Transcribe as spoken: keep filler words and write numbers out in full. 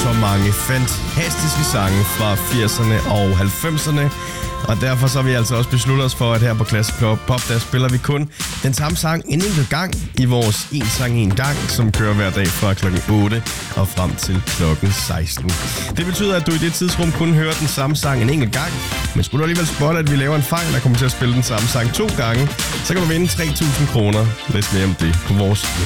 så mange fantastiske sange fra firserne og halvfemserne. Og derfor så har vi altså også besluttet os for, at her på Classic Pop, der spiller vi kun den samme sang en enkelt gang i vores En Sang En Gang, som kører hver dag fra klokken otte og frem til klokken seksten. Det betyder, at du i det tidsrum kun hører den samme sang en enkelt gang. Men skulle du alligevel spotte, at vi laver en fejl, der kommer til at spille den samme sang to gange, så kan du vinde tre tusind kroner. Læs mere om det på vores